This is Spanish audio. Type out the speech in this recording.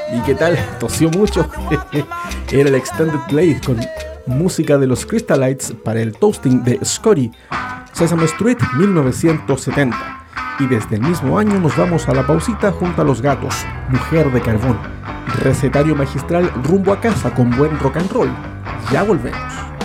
¿Y qué tal? ¿Tosió mucho? Era el Extended Play con música de los Crystalites para el toasting de Scotty, Sesame Street 1970. Y desde el mismo año nos vamos a la pausita junto a Los Gatos, Mujer de Carbón. Recetario magistral rumbo a casa con buen rock and roll. Ya volvemos.